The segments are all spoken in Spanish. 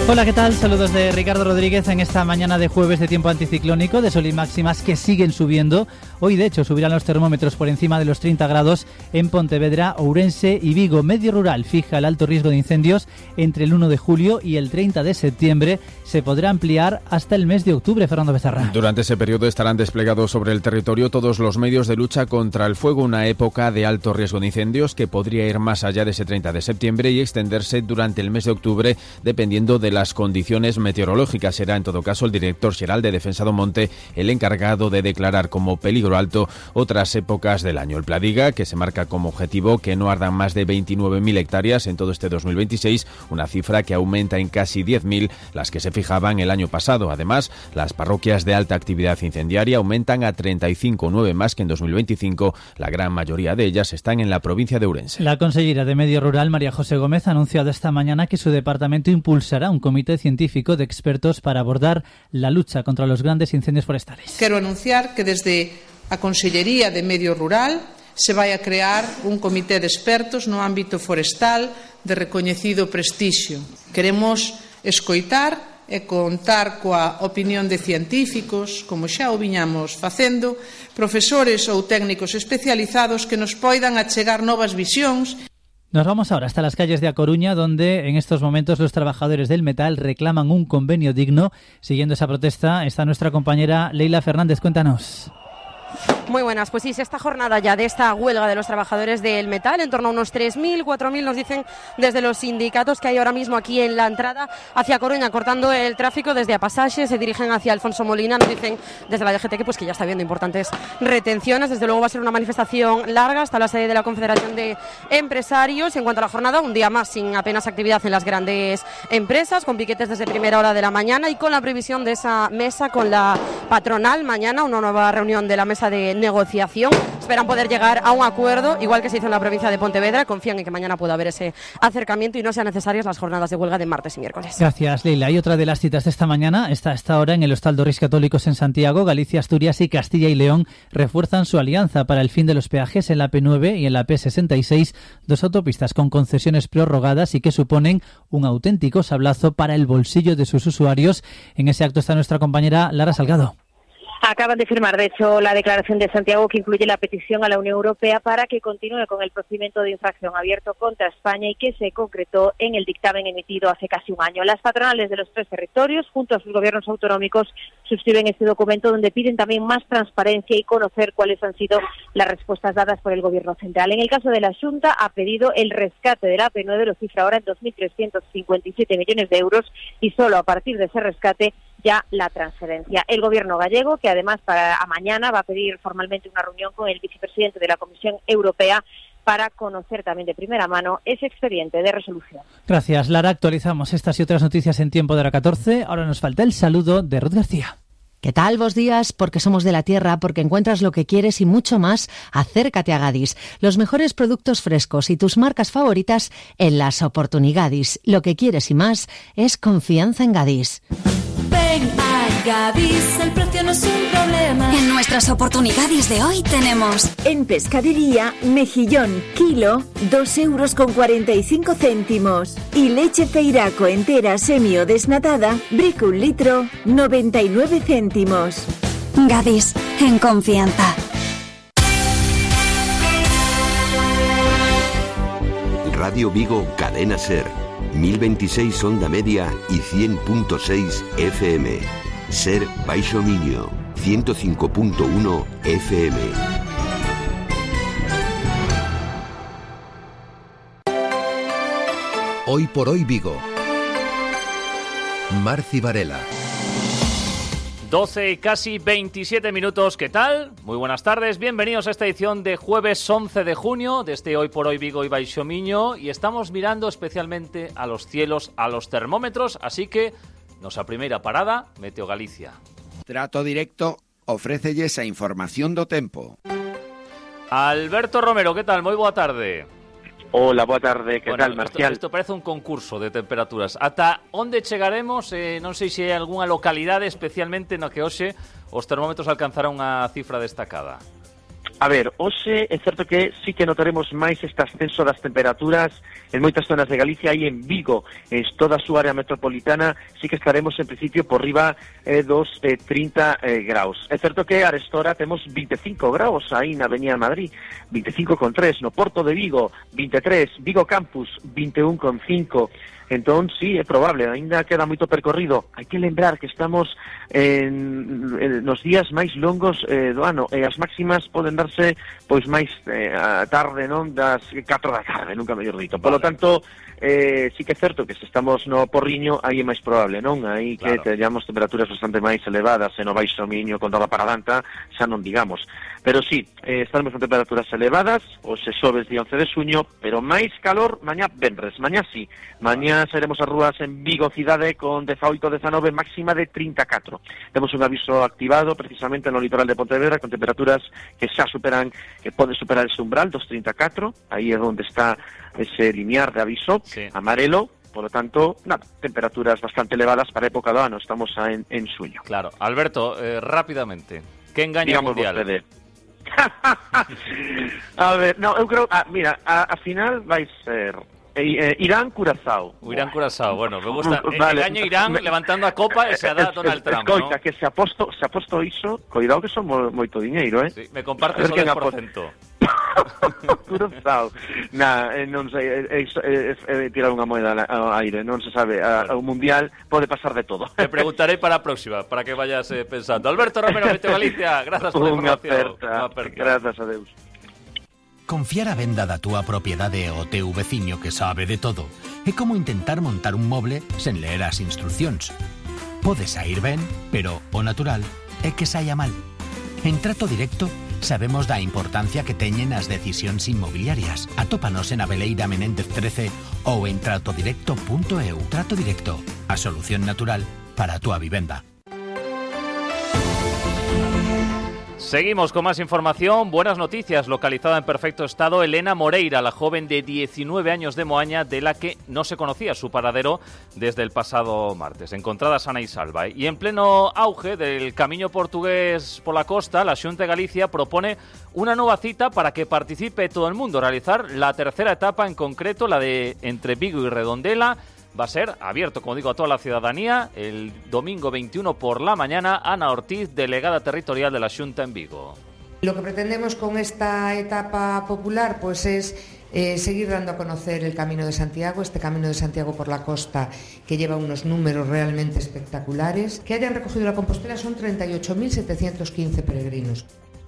Hola, ¿qué tal? Saludos de Ricardo Rodríguez en esta mañana de jueves de tiempo anticiclónico, de sol y máximas que siguen subiendo. Hoy, de hecho, subirán los termómetros por encima de los 30 grados en Pontevedra, Ourense y Vigo. Medio Rural fija el alto riesgo de incendios entre el 1 de julio y el 30 de septiembre. Se podrá ampliar hasta el mes de octubre, Fernando Becerra. Durante ese periodo estarán desplegados sobre el territorio todos los medios de lucha contra el fuego, una época de alto riesgo de incendios que podría ir más allá de ese 30 de septiembre y extenderse durante el mes de octubre, dependiendo de las condiciones meteorológicas. Será en todo caso el director xeral de Defensa do Monte el encargado de declarar como peligro alto otras épocas del año. El Pladiga, que se marca como objetivo que no ardan más de 29.000 hectáreas en todo este 2026, una cifra que aumenta en casi 10.000 las que se fijaban el año pasado. Además, las parroquias de alta actividad incendiaria aumentan a 35, 9 más que en 2025. La gran mayoría de ellas están en la provincia de Ourense. La consellera de Medio Rural, María José Gómez, ha anunciado esta mañana que su departamento impulsará un comité científico de expertos para abordar la lucha contra los grandes incendios forestales. Quero anunciar que desde a Consellería de Medio Rural se vai a crear un comité de expertos no ámbito forestal de recoñecido prestixio. Queremos escoitar e contar coa opinión de científicos, como xa o viñamos facendo, profesores ou técnicos especializados que nos poidan achegar novas visións. Nos vamos ahora hasta las calles de A Coruña, donde en estos momentos los trabajadores del metal reclaman un convenio digno. Siguiendo esa protesta está nuestra compañera Leila Fernández. Cuéntanos. Muy buenas, pues sí, esta jornada ya de esta huelga de los trabajadores del metal, en torno a unos 3.000, 4.000 nos dicen desde los sindicatos que hay ahora mismo aquí en la entrada hacia Coruña, cortando el tráfico desde a Pasaxe, se dirigen hacia Alfonso Molina, nos dicen desde la DGT que ya está habiendo importantes retenciones, desde luego va a ser una manifestación larga hasta la sede de la Confederación de Empresarios. En cuanto a la jornada, un día más sin apenas actividad en las grandes empresas, con piquetes desde primera hora de la mañana y con la previsión de esa mesa con la patronal mañana, una nueva reunión de la mesa de negociación. Esperan poder llegar a un acuerdo, igual que se hizo en la provincia de Pontevedra. Confían en que mañana pueda haber ese acercamiento y no sean necesarias las jornadas de huelga de martes y miércoles. Gracias, Leila. Y otra de las citas de esta mañana está a esta hora en el Hostal dos Reis Católicos en Santiago. Galicia, Asturias y Castilla y León refuerzan su alianza para el fin de los peajes en la P9 y en la P66, dos autopistas con concesiones prorrogadas y que suponen un auténtico sablazo para el bolsillo de sus usuarios. En ese acto está nuestra compañera Lara Salgado. Acaban de firmar, de hecho, la declaración de Santiago que incluye la petición a la Unión Europea para que continúe con el procedimiento de infracción abierto contra España y que se concretó en el dictamen emitido hace casi un año. Las patronales de los tres territorios, junto a sus gobiernos autonómicos, suscriben este documento donde piden también más transparencia y conocer cuáles han sido las respuestas dadas por el Gobierno central. En el caso de la Xunta, ha pedido el rescate de la P9, lo cifra ahora en 2.357 millones de euros y solo a partir de ese rescate ya la transferencia. El Gobierno gallego, que además para mañana va a pedir formalmente una reunión con el vicepresidente de la Comisión Europea para conocer también de primera mano ese expediente de resolución. Gracias, Lara. Actualizamos estas y otras noticias en tiempo de la 14. Ahora nos falta el saludo de Ruth García. ¿Qué tal? Bos días, porque somos de la tierra, porque encuentras lo que quieres y mucho más. Acércate a Gadis. Los mejores productos frescos y tus marcas favoritas en las Oportunigadis. Lo que quieres y más es confianza en Gadis. Ven a Gadis, el precio no es un problema. En nuestras Oportunidades de hoy tenemos en pescadería, mejillón, kilo, 2,45 euros. Y leche Feiraco entera, semi o desnatada, brico 1 litro, 99 céntimos. Gadis, en confianza. Radio Vigo, Cadena Ser. 1026 onda media y 100.6 FM. Ser Baixo Miño, 105.1 FM. Hoy por hoy Vigo. Marci Varela. 12 y casi 27 minutos, ¿qué tal? Muy buenas tardes, bienvenidos a esta edición de jueves 11 de junio de este Hoy por Hoy Vigo y Baixo Miño, y estamos mirando especialmente a los cielos, a los termómetros, así que nosa primeira parada, Meteo Galicia. Trato Directo ofrécelles a información do tempo. Alberto Romero, ¿qué tal? Moi boa tarde. Hola, boa tarde, que tal, Marcial? Isto parece un concurso de temperaturas. Ata onde chegaremos? Non sei se hai algunha localidade especialmente na que hoxe os termómetros alcanzarán unha cifra destacada. A ver, hoxe é certo que sí que notaremos máis este ascenso das temperaturas en moitas zonas de Galicia e en Vigo, en toda a súa área metropolitana, sí que estaremos en principio por riba dos 30 graus. É certo que a restora temos 25 graus aí na Avenida de Madrid, 25,3, no Porto de Vigo, 23, Vigo Campus, 21,5. Entón, sí, é probable, ainda queda moito percorrido. Hai que lembrar que estamos nos días máis longos do ano, e as máximas poden darse pois máis a tarde, non, das 4 da tarde, nunca mellor dito. Polo tanto, sí que é certo que se estamos no Porriño, aí é máis probable, non? Aí que teñamos temperaturas bastante máis elevadas, e no Baixo Miño con toda a Paradanta, xa non digamos. Pero sí, estaremos con temperaturas elevadas, hoxe xoves día 11 de xuño, pero máis calor mañá venres, mañá sí. Mañá sairemos ás rúas en Vigo cidade con 18-19, máxima de 34. Temos un aviso activado precisamente no litoral de Pontevedra con temperaturas que xa superan, que poden superar ese umbral dos 34, aí é onde está ese linear de aviso amarelo. Por lo tanto, nada, temperaturas bastante elevadas para a época do ano, estamos en xuño. Claro. Alberto, rápidamente, que engaño mundial? Vostede. A ver, no, eu creo, mira, a final vai ser Irán-Curazao. Irán-Curazao, bueno, me gusta. Vale. Engaño Irán levantando a copa e se a dá Donald Trump, escoita, ¿no? Que se ha posto iso, cuidado que son moito diñeiro, Sí, me compartes o 10%. Curazao. Non sei, tirar unha moeda ao aire, non se sabe, o mundial pode pasar de todo. Te preguntaré para a próxima, para que vayas pensando. Alberto Romero, Meteo Galicia, grazas por a información. Unha aperta. Grazas a Deus. Confiar a venda da túa propiedade ao teu veciño que sabe de todo é como intentar montar un moble sen ler as instruccións. Pode sair ben, pero o natural é que saia mal. En Trato Directo sabemos da importancia que teñen as decisións inmobiliarias. Atópanos en Abeleira Menéndez 13 ou en tratodirecto.eu. Trato Directo, a solución natural para a túa vivenda. Seguimos con más información. Buenas noticias. Localizada en perfecto estado Elena Moreira, la joven de 19 años de Moaña, de la que no se conocía su paradero desde el pasado martes. Encontrada sana y salva. Y en pleno auge del camiño portugués por la costa, la Xunta de Galicia propone una nueva cita para que participe todo el mundo. Realizar la tercera etapa, en concreto la de entre Vigo y Redondela. Va a ser abierto, como digo, a toda la ciudadanía el domingo 21 por la mañana. Ana Ortiz, delegada territorial de la Xunta en Vigo. Lo que pretendemos con esta etapa popular pues es seguir dando a conocer el Camino de Santiago, este Camino de Santiago por la costa que lleva unos números realmente espectaculares. Que hayan recogido la Compostela son 38.715 peregrinos.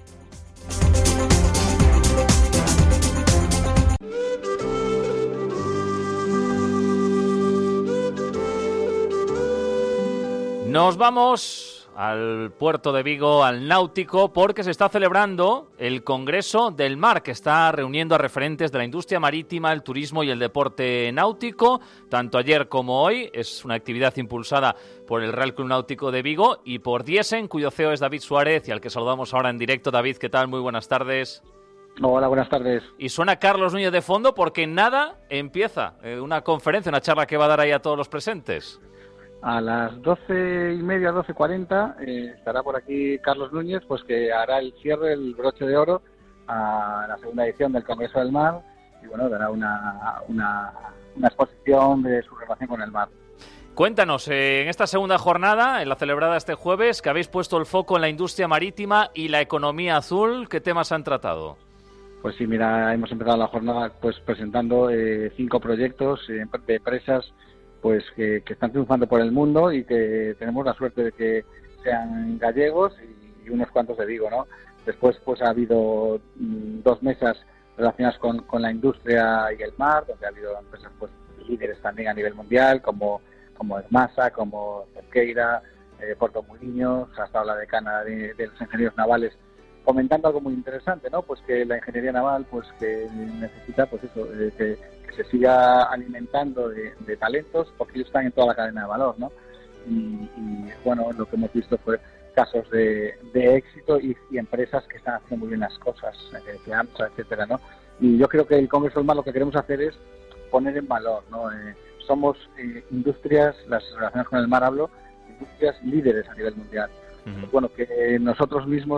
Nos vamos al puerto de Vigo, al Náutico, porque se está celebrando el Congreso del Mar, que está reuniendo a referentes de la industria marítima, el turismo y el deporte náutico, tanto ayer como hoy. Es una actividad impulsada por el Real Club Náutico de Vigo y por Diesen, cuyo CEO es David Suárez y al que saludamos ahora en directo. David, ¿qué tal? Muy buenas tardes. Hola, buenas tardes. Y suena Carlos Núñez de fondo porque nada empieza una conferencia, una charla que va a dar ahí a todos los presentes. A las 12:30, 12:40, estará por aquí Carlos Núñez, pues que hará el cierre, el broche de oro a la segunda edición del Congreso del Mar y bueno, dará una exposición de su relación con el mar. Cuéntanos, en esta segunda jornada, en la celebrada este jueves, que habéis puesto el foco en la industria marítima y la economía azul, ¿qué temas han tratado? Pues sí, mira, hemos empezado la jornada pues presentando 5 proyectos de empresas pues que están triunfando por el mundo y que tenemos la suerte de que sean gallegos y unos cuantos de Vigo, ¿no? Después pues ha habido 2 mesas relacionadas con la industria y el mar, donde ha habido empresas pues líderes también a nivel mundial, como Masa, como Cerqueira, Porto Mourinho. Ha estado la decana de los ingenieros navales comentando algo muy interesante, ¿no? Pues que la ingeniería naval pues que necesita pues eso, que se siga alimentando de talentos, porque ellos están en toda la cadena de valor, ¿no? Y bueno, lo que hemos visto fue casos de éxito y empresas que están haciendo muy bien las cosas, que AMSA, etcétera, ¿no? Y yo creo que el Congreso del Mar lo que queremos hacer es poner en valor, ¿no? Somos industrias, las relacionadas con el mar hablo, industrias líderes a nivel mundial. Pues bueno, que nosotros mismos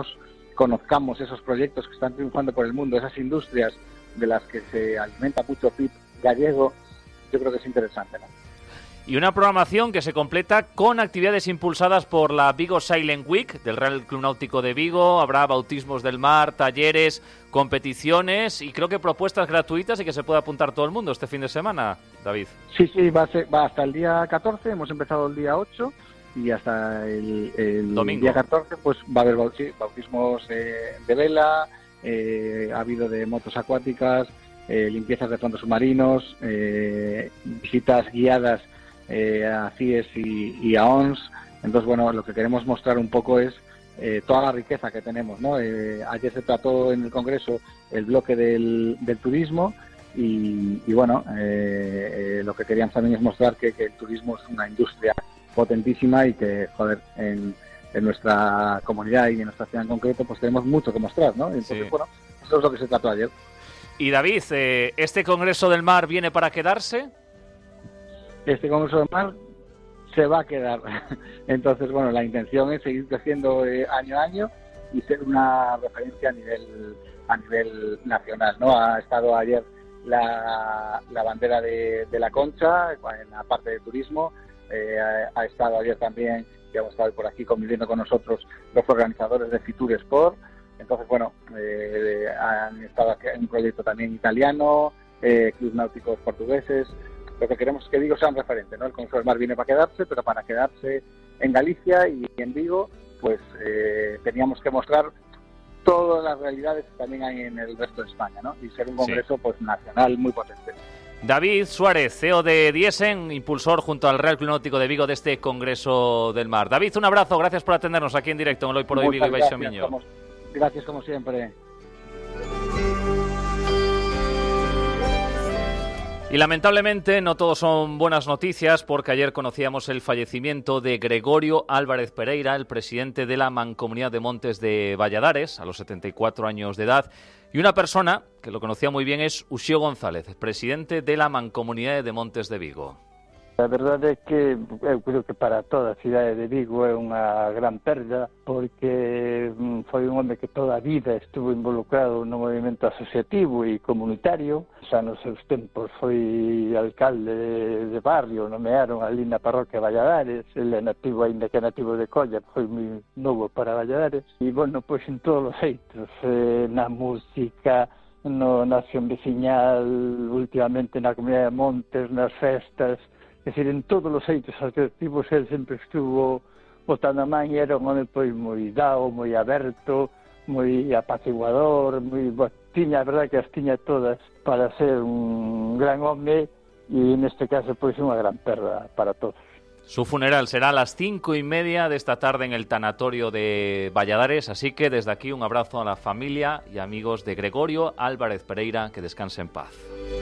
conozcamos esos proyectos que están triunfando por el mundo, esas industrias de las que se alimenta mucho PIB gallego, yo creo que es interesante, ¿no? Y una programación que se completa con actividades impulsadas por la Vigo Silent Week del Real Club Náutico de Vigo. Habrá bautismos del mar, talleres, competiciones y creo que propuestas gratuitas y que se puede apuntar todo el mundo este fin de semana, David. Sí, va hasta el día 14, hemos empezado el día 8 y hasta el domingo. Día 14 pues va a haber bautismos de vela, ha habido de motos acuáticas, limpiezas de fondos submarinos, visitas guiadas a CIES y a ONS. Entonces, bueno, lo que queremos mostrar un poco es toda la riqueza que tenemos, ¿no? Ayer se trató en el Congreso el bloque del turismo y bueno, lo que queríamos también es mostrar que el turismo es una industria potentísima y que, joder, en nuestra comunidad y en nuestra ciudad en concreto, pues tenemos mucho que mostrar, ¿no? Entonces, sí. Bueno, eso es lo que se trató ayer. Y David, ¿este Congreso del Mar viene para quedarse? Este Congreso del Mar se va a quedar. Entonces, bueno, la intención es seguir creciendo año a año y ser una referencia a nivel nacional, ¿no? Ha estado ayer la bandera de la Concha en la parte de turismo, ha estado ayer también, que hemos estado por aquí conviviendo con nosotros, los organizadores de Fitur Sport. Entonces, bueno, han estado aquí en un proyecto también italiano, clubes náuticos portugueses. Lo que queremos es que Vigo sea un referente, ¿no? El Congreso del Mar viene para quedarse, pero para quedarse en Galicia y en Vigo, pues teníamos que mostrar todas las realidades que también hay en el resto de España, ¿no? Y ser un congreso pues nacional muy potente. David Suárez, CEO de Diesen, impulsor junto al Real Club Náutico de Vigo de este Congreso del Mar. David, un abrazo, gracias por atendernos aquí en directo en el Hoy por Hoy Vigo y Baixo Miño. Gracias como siempre. Y lamentablemente no todos son buenas noticias porque ayer conocíamos el fallecimiento de Gregorio Álvarez Pereira, el presidente de la Mancomunidad de Montes de Valladares, a los 74 años de edad. Y una persona que lo conocía muy bien es Uxío González, presidente de la Mancomunidad de Montes de Vigo. A verdade é que eu creo que para toda a cidade de Vigo é unha gran perda porque foi un home que toda a vida estuvo involucrado no movimento asociativo e comunitario. Xa nos seus tempos foi alcalde de barrio, nomearon ali na parroquia Valladares. Ele é nativo, ainda que é nativo de Colla, foi moi novo para Valladares. E, bueno, pois en todos os eitos, na música, na acción veciñal, últimamente na comunidade de Montes, nas festas. É dicir, en todos os eitos asociativos ele sempre estuvo botando a man e era un home pois moi dao, moi aberto, moi apaciguador, tiña, a verdade que as tiña todas para ser un gran home e neste caso pois unha gran perda para todos. Su funeral será a las 5:30 de esta tarde en el tanatorio de Valladares, así que desde aquí un abrazo a la familia y amigos de Gregorio Álvarez Pereira, que descanse en paz.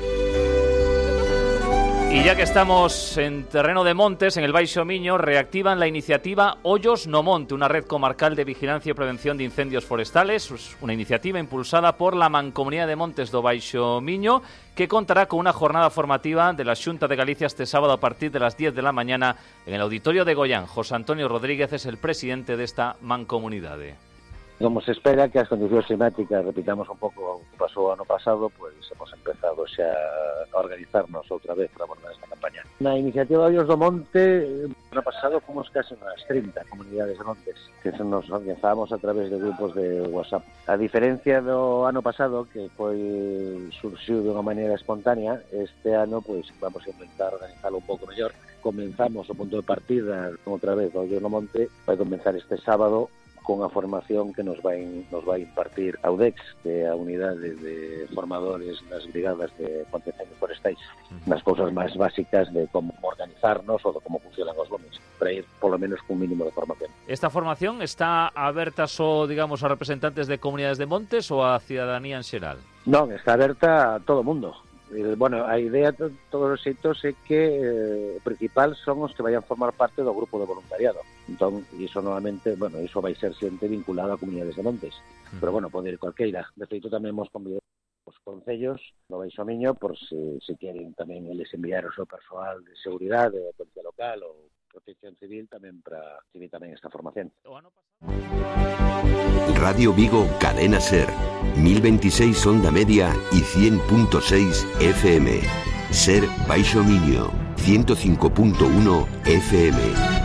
Y ya que estamos en terreno de montes, en el Baixo Miño, reactivan la iniciativa Ollos no Monte, una red comarcal de vigilancia y prevención de incendios forestales, una iniciativa impulsada por la Mancomunidad de Montes do Baixo Miño, que contará con una jornada formativa de la Xunta de Galicia este sábado a partir de las 10 de la mañana en el Auditorio de Goián. José Antonio Rodríguez es el presidente de esta mancomunidade. Como se espera que as condicións climáticas repitamos un pouco o que pasou ano pasado, pois hemos empezado xa a organizarnos outra vez para abordar esta campaña. Na iniciativa Ollos do Monte, ano pasado fomos casi unas 30 comunidades de montes que nos organizábamos a través de grupos de WhatsApp. A diferencia do ano pasado, que surxiu de unha maneira espontánea, este ano pois vamos a intentar organizarlo un pouco mellor. Comenzamos o punto de partida outra vez do Ollos do Monte, vai comenzar este sábado con a formación que nos vai impartir a UDEX, que é a unidade de formadores das brigadas de contención forestais, nas cousas máis básicas de como organizarnos ou de como funcionan os lumes, para ir polo menos cun mínimo de formación. Esta formación está aberta só, digamos, a representantes de comunidades de montes ou a cidadanía en xeral? Non, está aberta a todo o mundo. Bueno, a idea de todos os xeitos é que o principal son os que vayan formar parte do grupo de voluntariado. Entón, iso normalmente, bueno, iso vai ser xente vinculada a comunidades de montes. Pero, bueno, pode ir cualqueira. De feito, tamén hemos convidado os concellos do Baixo Miño por se queren tamén eles enviar o seu persoal de seguridade, de policía local ou protección Protección Civil tamén para recibir tamén esta formación. Radio Vigo, Cadena Ser, 1026 onda media y 100.6 FM. Ser Baixo Miño, 105.1 FM.